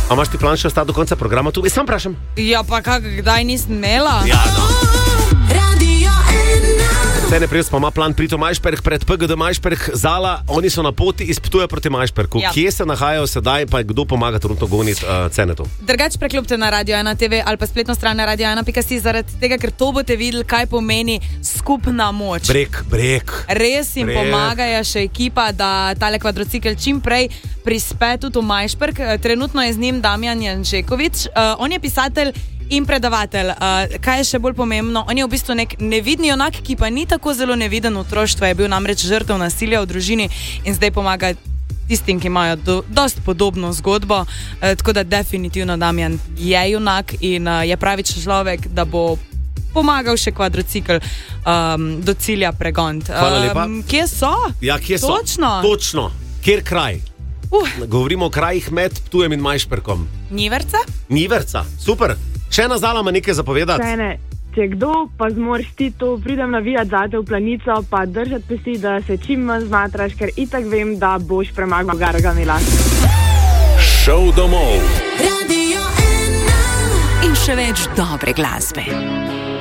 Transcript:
A imaš ti plan še ostati do konca programa tu? Sam vprašam. Ja, pa kdaj nisem imela? Ja, no. Cene prijus pa ima plan priti v Majšperk pred PGD Majšperk, Zala, oni so na poti iz Ptuja proti Majšperku. Ja. Kje se nahajajo sedaj, pa kdo pomaga trenutno goniti cene tu? Drugač preklopite na Radio 1 TV ali pa spletno stran na radio1.si zaradi tega, ker to boste videli, kaj pomeni skupna moč. Brek. Res jim pomagajo še ekipa, da tale kvadrocikel čim prej prispe tudi v Majšperk. Trenutno je z njim Damjan Janžekovič. On je pisatelj in predavatelj. Kaj je še bolj pomembno? On je v bistvu nek nevidni junak, ki pa ni tako zelo neviden v otroštvu, je bil namreč žrtev nasilja v družini in zdaj pomaga tistim, ki imajo dosti podobno zgodbo. Tako da definitivno Damjan je junak in je pravi človek, da bo pomagal še kvadrocikl do cilja pregoniti. Hvala lepa. Kje so? Ja, kje so? Točno. Kjer kraj? Govorimo o krajih med Ptujem in Majšperkom. Niverca. Super. Še ena Zala ima nekaj zapovedati? Če kdo pa zmoriš ti to, pridem navijati zate v Planico, pa držati pesti, da se čim manj zmatraš, ker itak vem, da boš premagal Gargamela. Šov domov. Radio 1 in še več dobre glasbe.